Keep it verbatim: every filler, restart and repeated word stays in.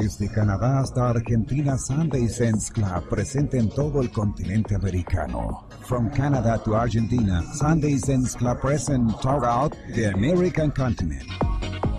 Desde Canadá hasta Argentina, Sunday Sense Club presente en todo el continente americano. From Canada to Argentina, Sunday Sense Club present throughout the American continent.